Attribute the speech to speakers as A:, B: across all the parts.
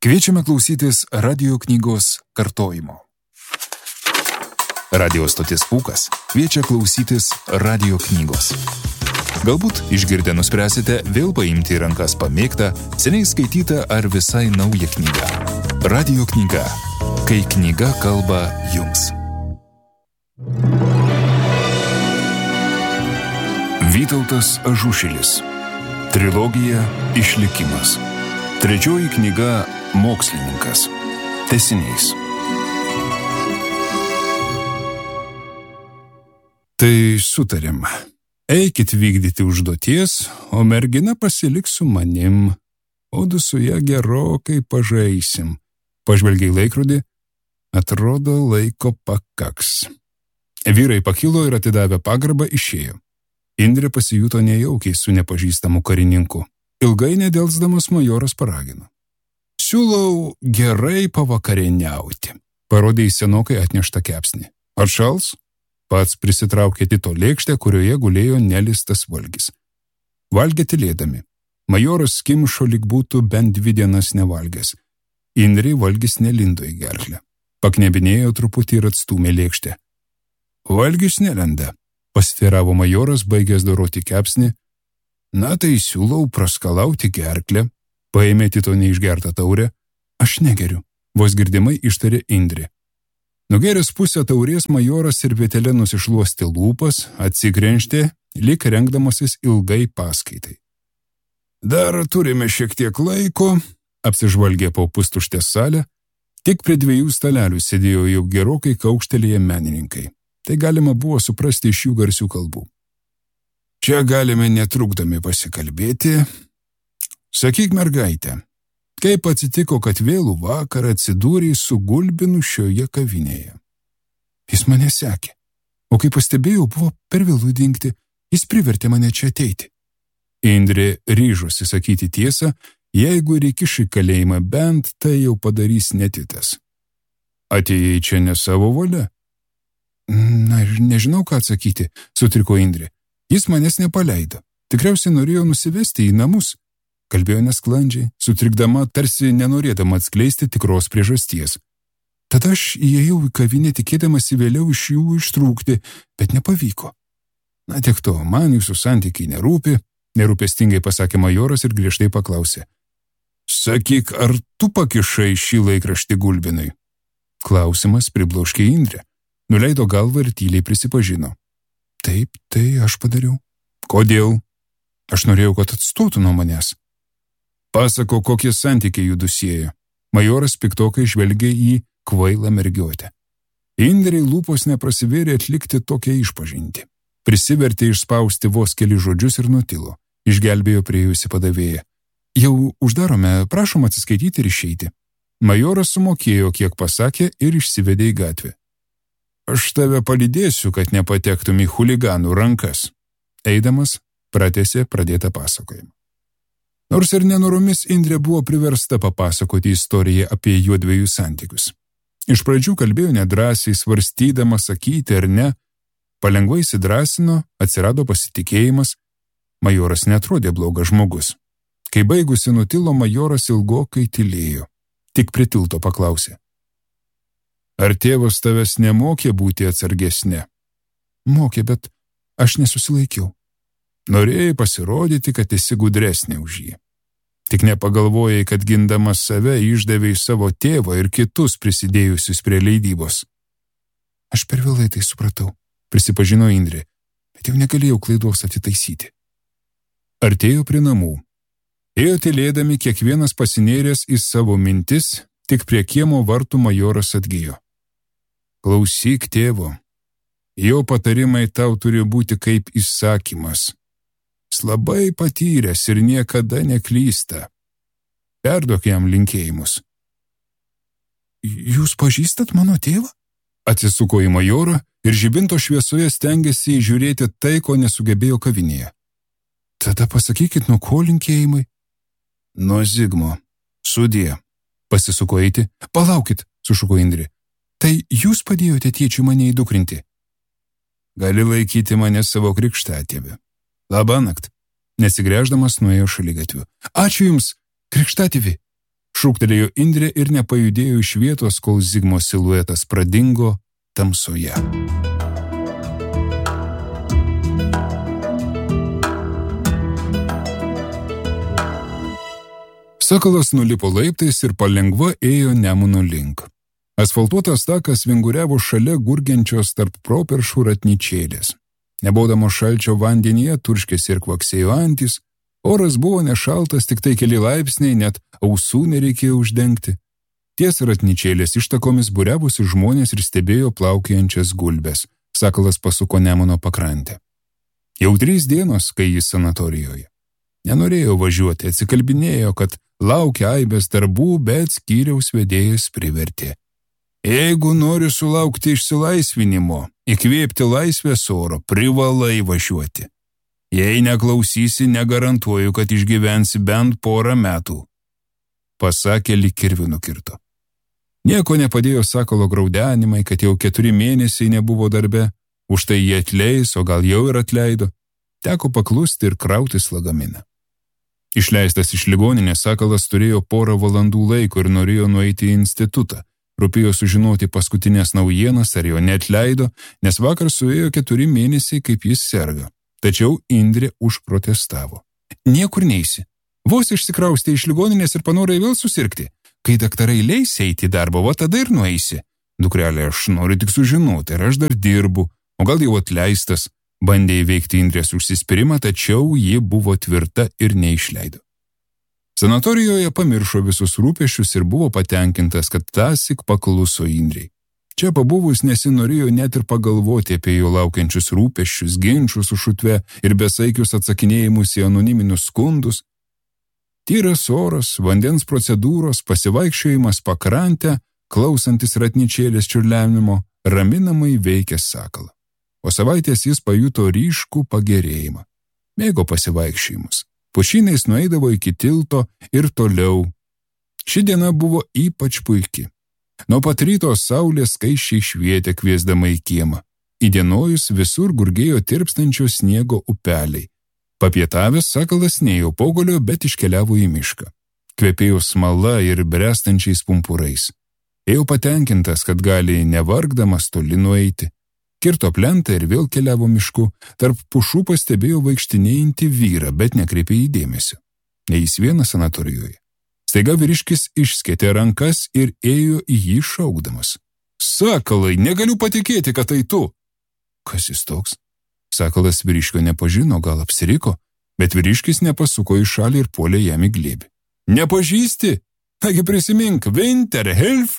A: Kviečiame klausytis radio knygos kartojimo. Radio stotis Pūkas kviečia klausytis radio knygos. Galbūt išgirdę nuspręsite vėl paimti į rankas pamėgtą, seniai skaitytą ar visai naują knygą. Radio knyga. Kai knyga kalba jums. Vytautas Ažušilis. Trilogija Išlikimas. Trečioji knyga Mokslininkas. Tęsinys.
B: Tai sutarėm. Eikit vykdyti užduoties, o mergina pasiliks su manim. Odu su ją gerokai pažaisim. Pažvelgiai laikrodį, atrodo laiko pakaks. Vyrai pakilo ir atidavę pagarbą išėjo. Indrė pasijuto nejaukiai su nepažįstamu karininku. Ilgai nedelsdamas majoras paragino. Siūlau gerai pavakarieniauti. Parodė į senokai atneštą kepsnį. Atšals? Pats prisitraukė Tito lėkštę, kurioje gulėjo nelistas valgis. Valgė tylėdami. Majoras skimšo, lyg būtų bent 2 dienas nevalgęs. Indrei valgis nelindo į gerklę. Paknebinėjo truputį ir atstūmė lėkštę. Valgis nelenda, pasiteiravo majoras, baigęs doroti kepsnį. Na tai siūlau praskalauti gerklę. Paėmė Tito neišgertą taurę. Aš negeriu, vos girdimai ištarė Indrė. Nugeręs pusę taurės majoras servetėle nusišluostė lūpas, atsikrenkštė, lyg rengdamasis ilgai paskaitai. Dar turime šiek tiek laiko, apsižvalgė po pustuštę salę, tik prie 2 stalelių sėdėjo jau gerokai kaukštelėję menininkai. Tai galima buvo suprasti iš jų garsių kalbų. Čia galime netrukdami pasikalbėti. Sakyk, mergaitė, kaip atsitiko, kad vėlų vakarą atsidūrei su Gulbinu šioje kavinėje? Jis mane sekė, o kai pastebėjau, buvo per vėlų dingti, jis privertė mane čia ateiti. Indrė ryžosi sakyti tiesą, jeigu ir įkiš į kalėjimą bent, tai jau padarys netitas. Atėjai čia ne savo valia? Na, nežinau, ką atsakyti, sutriko Indrė. Jis manęs nepaleido, tikriausiai norėjo nusivesti į namus. Kalbėjo nesklandžiai, sutrikdama, tarsi nenorėdama atskleisti tikros priežasties. Tada aš įėjau į kavinę, tikėdamasi vėliau iš jų ištrūkti, bet nepavyko. Na tiek to, man jūsų santykiai nerūpi, nerūpestingai pasakė majoras ir griežtai paklausė. Sakyk, ar tu pakišai šį laikraštį Gulbinui? Klausimas pribloškė Indrę. Nuleido galvą ir tyliai prisipažino. Taip, tai aš padariau. Kodėl? Aš norėjau, kad atstotų nuo manęs. Pasako, kokie santykiai jų siejo. Majoras piktokai žvelgė į kvailą mergiotę. Indrei lūpos neprasivėrė atlikti tokią išpažintį. Prisivertė išspausti vos keli žodžius ir nutilo. Išgelbėjo priėjusi padavėją. Jau uždarome, prašom atsiskaityti ir išeiti. Majoras sumokėjo, kiek pasakė, ir išsivedė į gatvę. Aš tave palydėsiu, kad nepatektum į chuliganų rankas. Eidamas, pratęsė pradėtą pasakojimą. Nors ir nenoromis Indrė buvo priversta papasakoti istoriją apie juodviejų santykius. Iš pradžių kalbėjo nedrąsiai, svarstydama sakyti ar ne. Palengvai įsidrąsino, atsirado pasitikėjimas. Majoras neatrodė blogas žmogus. Kai baigusi nutilo, majoras ilgokai tylėjo. Tik prie tilto paklausė. Ar tėvas tavęs nemokė būti atsargesnė? Mokė, bet aš nesusilaikiau. Norėjai pasirodyti, kad esi gudresnė už jį. Tik nepagalvojai, kad gindamas save išdavei savo tėvą ir kitus prisidėjusius prie leidybos. Aš per vėlai tai supratau, prisipažino Indrė, bet jau negalėjau klaidos atitaisyti. Artėjo prie namų. Ėjo tylėdami, kiekvienas pasinėręs į savo mintis, tik prie kiemo vartų majoras atgijo. Klausyk tėvo. Jo patarimai tau turi būti kaip įsakymas. Jis labai patyręs ir niekada neklysta. Perduok jam linkėjimus. Jūs pažįstat mano tėvą? Atsisuko į majorą ir žibinto šviesoje stengėsi įžiūrėti tai, ko nesugebėjo kavinėje. Tada pasakykit, nuo ko linkėjimai? Nuo Zigmo. Sudie. Pasisuko eiti. Palaukit, sušuko Indrė. Tai jūs padėjote tėčiui mane įdukrinti? Gali laikyti mane savo krikštatėvį. Labanakt. Nesigręždamas nuėjo šaligatviu. Ačiū jums, krikštatėvi. Šūktelėjo Indrė ir nepajudėjo iš vietos, kol Zigmo siluetas pradingo tamsoje. Sakalas nulipo laiptais ir palengva ėjo Nemuno link. Asfaltuotas takas vinguriavo šalia gurgiančios tarp properšų ratnyčėlės. Nebodamo šalčio vandenyje turškėsi ir kvaksėjo antys, oras buvo nešaltas, tik tai keli laipsniai, net ausų nereikėjo uždengti. Ties ratnyčėlės ištakomis būriavosi žmonės ir stebėjo plaukiojančias gulbes. Sakalas pasuko Nemuno pakrantę. Jau 3 dienos, kai jis sanatorijoje. Nenorėjo važiuoti, atsikalbinėjo, kad laukia aibės darbų, bet skyriaus vedėjas privertė. Jeigu nori sulaukti išsilaisvinimo, įkvėpti laisvės oro, privalai važiuoti. Jei neklausysi, negarantuoju, kad išgyvensi bent 4 metų. Pasakė, lyg kirviu nukirto. Nieko nepadėjo Sakalo graudenimai, kad jau 4 mėnesiai nebuvo darbe, už tai jie atleis, o gal jau ir atleido. Teko paklusti ir krautis lagaminą. Išleistas iš ligoninės, Sakalas turėjo 4 valandų laiko ir norėjo nueiti į institutą. Rūpėjo sužinoti paskutinės naujienas, ar jo neatleido, nes vakar suėjo 4 mėnesiai, kaip jis serga. Tačiau Indrė užprotestavo. Niekur neisi. Vos išsikraustė iš ligoninės ir panorai vėl susirgti. Kai daktarai leis eiti į darbą, va tada ir nueisi. Dukrelė, aš noriu tik sužinoti, ar aš dar dirbu, o gal jau atleistas. Bandė įveikti Indrės užsispyrimą, tačiau ji buvo tvirta ir neišleido. Sanatorijoje pamiršo visus rūpesčius ir buvo patenkintas, kad tąsyk pakluso Indrei. Čia pabuvus nesinorėjo net ir pagalvoti apie jo laukiančius rūpesčius, ginčus su šutve ir besaikius atsakinėjimus į anoniminius skundus. Tyras oras, vandens procedūros, pasivaikščiojimas pakrantę, klausantis ratnyčėlės čiurlenimo, raminamai veikė Sakalą. Po savaitės jis pajuto ryškų pagerėjimą. Mėgo pasivaikščiojimus. Pušynais nueidavo iki tilto ir toliau. Ši diena buvo ypač puiki. Nuo pat ryto saulė skaisčiai švietė, kviesdama į kiemą. Įdienojus visur gurgėjo tirpstančio sniego upeliai. Papietavęs, Sakalas nėjo pogolio, bet iškeliavo į mišką. Kvepėjo smala ir brestančiais pumpurais. Ėjo patenkintas, kad gali nevargdamas toli nueiti. Kirto plentą ir vėl keliavo mišku, tarp pušų pastebėjo vaikštinėjantį vyrą, bet nekreipė į dėmesio. Ne jis vienas sanatorijoje. Staiga vyriškis išskėtė rankas ir ėjo į jį šaukdamas. Sakalai, negaliu patikėti, kad tai tu. Kas jis toks? Sakalas vyriškio nepažino, gal apsiriko, bet vyriškis nepasuko į šalį ir puolė jam į glėbį. Nepažįsti? Nagi prisimink, Winterhelf?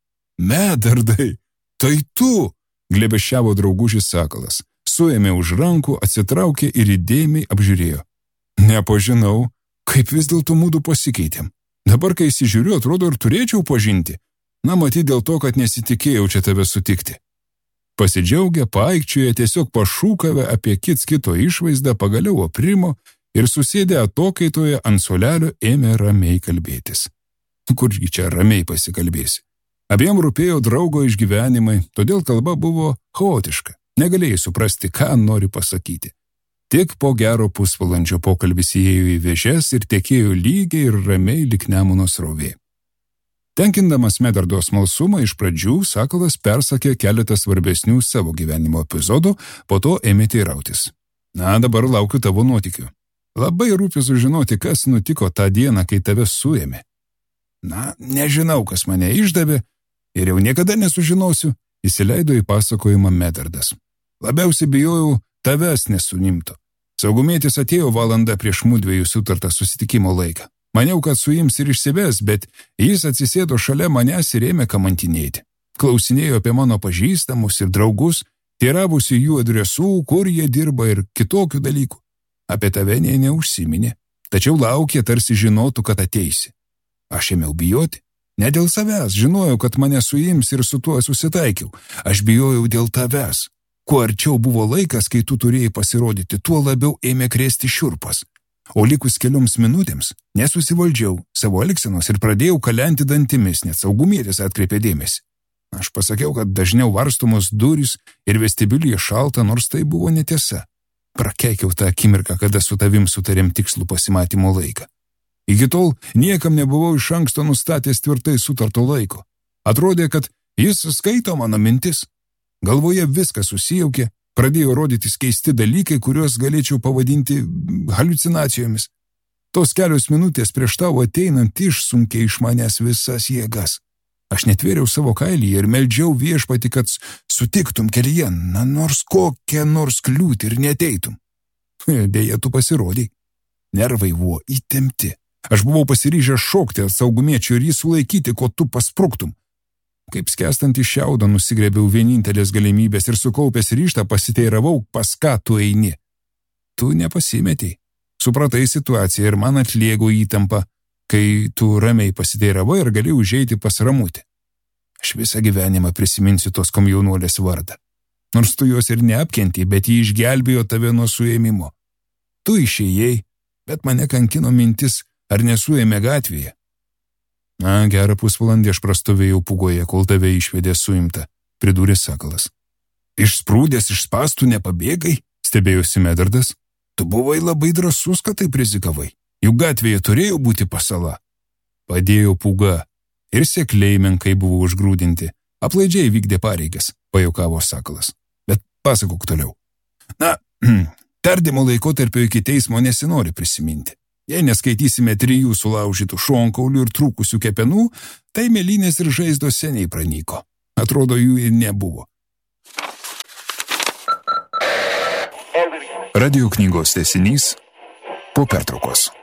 B: Medardai, tai tu! Glėbesčiavo draugužis Sakalas. Suėmė už rankų, atsitraukė ir įdėmiai apžiūrėjo. Nepažinau, kaip vis dėlto mūdu pasikeitėm. Dabar, kai įsižiūriu, atrodo ir turėčiau pažinti. Na, matyt dėl to, kad nesitikėjau čia tave sutikti. Pasidžiaugę, paaikčioje, tiesiog pašūkavę apie kits kito išvaizdą, pagaliau aprimo ir susėdę atokaitoje ant suolelio ėmė ramiai kalbėtis. Kurgi čia ramiai pasikalbėsi? Abiem rūpėjo draugo išgyvenimai, todėl kalba buvo chaotiška. Negalėjai suprasti, ką nori pasakyti. Tik po gero pusvalandžio pokalbis įėjo į vėžes ir tekėjo lygiai ir ramiai lyg Nemuno srovė. Tenkindamas Medardo smalsumą, iš pradžių Sakalas persakė keletą svarbesnių savo gyvenimo epizodų, po to ėmė teirautis. Na, dabar laukiu tavo nuotykių. Labai rūpi sužinoti, kas nutiko tą dieną, kai tave suėmė. Na, nežinau, kas mane išdavė, ir jau niekada nesužinosiu, įsileido į pasakojimą Medardas. Labiausiai bijojau tavęs nesunimto. Saugumietis atėjo valandą prieš mudviejų sutartą susitikimo laiką. Maniau, kad suims ir išsives, bet jis atsisėdo šalia manęs ir ėmė kamantinėti. Klausinėjo apie mano pažįstamus ir draugus, teiravosi jų adresų, kur jie dirba ir kitokių dalykų. Apie tave nė neužsiminė, tačiau laukė, tarsi žinotų, kad ateisi. Aš ėmiau bijoti. Ne dėl savęs, žinojau, kad mane suims ir su tuo susitaikiau. Aš bijojau dėl tavęs. Kuo arčiau buvo laikas, kai tu turėjai pasirodyti, tuo labiau ėmė krėsti šiurpas. O likus kelioms minutėms nesusivaldžiau savo elgsenos ir pradėjau kalenti dantimis, net saugumietis atkreipė dėmesį. Aš pasakiau, kad dažniau varstomos durys ir vestibiulyje šalta, nors tai buvo netiesa. Prakeikiau tą akimirką, kada su tavim sutarėm tikslų pasimatymo laiką. Iki tol niekam nebuvau iš anksto nustatęs tvirtai sutarto laiko. Atrodė, kad jis skaito mano mintis. Galvoje viskas susijaukė, pradėjo rodytis keisti dalykai, kuriuos galėčiau pavadinti haliucinacijomis. Tos kelios minutės prieš tavo ateinant išsunkė iš manęs visas jėgas. Aš netvėriau savo kailį ir meldžiau viešpatį, kad sutiktum kelyje, nors kokią nors kliūtį ir neteitum. Deja, tu pasirodei. Nervai buvo įtempti. Aš buvau pasiryžęs šokti ant saugumiečių ir jį sulaikyti, ko tu paspruktum. Kaip skęstant iš šiaudo nusigrėbiau vienintelės galimybės ir sukaupęs ryžtą pasiteiravau, pas ką tu eini. Tu nepasimetei. Supratai situaciją ir man atliego įtampą, kai tu ramiai pasiteiravai ir galėjai užeiti pas Ramutį. Aš visą gyvenimą prisiminsiu tos komjaunuolės vardą. Nors tu jos ir neapkentei, bet ji išgelbėjo tave nuo suėmimo. Tu išėjai, bet mane kankino mintis, ar nesuėmė gatvėje. Gerą pusvalandį aš prastovėjau pugoje, kol tave išvedė suimta, pridūrė Sakalas. Išsprūdęs iš spąstų nepabėgai, stebėjosi Medardas. Tu buvai labai drąsus, kad taip rizikavai. Juk gatvėje turėjo būti pasala. Padėjo puga ir sekliai menkai buvo užgrūdinti. Aplaidžiai vykdė pareigas, pajuokavo Sakalas. Bet pasakok toliau. Tardymo laikotarpio iki teismo nesinori prisiminti. Jei neskaitysime 3 sulaužytų šonkaulių ir trūkusių kepenų, tai mėlynės ir žaizdos seniai pranyko. Atrodo, jų ir nebuvo.
A: Radio knygos tęsinys po pertraukos.